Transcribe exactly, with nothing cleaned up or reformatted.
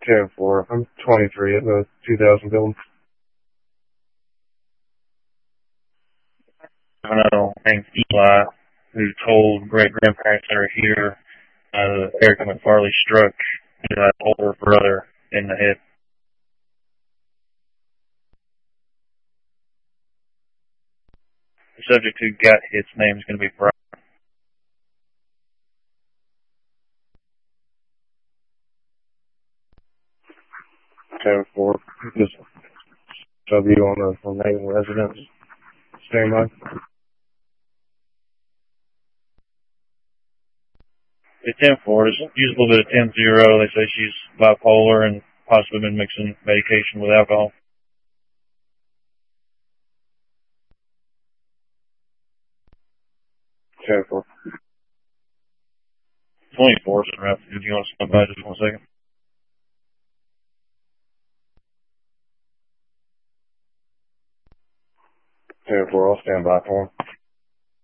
ten four. I'm twenty-three at the two thousand building. I know, named Eli, who told great grandparents that are here, uh, Erica McFarley struck Eli's older brother in the head. The subject who got hit's name is going to be Brian. ten four. Just W on the remaining residents. Stand by. The ten four is used a little bit of ten zero. They say she's bipolar and possibly been mixing medication with alcohol. ten four. twenty-four is around. If you want to stop by just one second. ten four. I'll stand by for him.